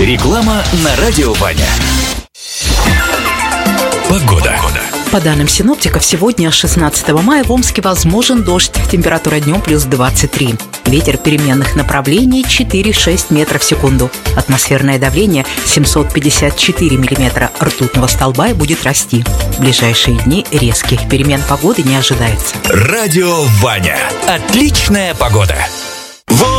Реклама на радио Ваня. Погода. По данным синоптиков, сегодня, 16 мая, в Омске возможен дождь. Температура днем плюс 23. Ветер переменных направлений 4-6 метров в секунду. Атмосферное давление 754 миллиметра ртутного столба и будет расти. В ближайшие дни резких перемен погоды не ожидается. Радио Ваня. Отличная погода.